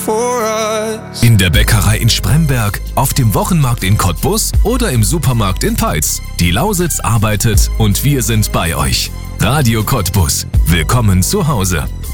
for us. In der Bäckerei in Spremberg, auf dem Wochenmarkt in Cottbus oder im Supermarkt in Peitz. Die Lausitz arbeitet und wir sind bei euch. Radio Cottbus. Willkommen zu Hause.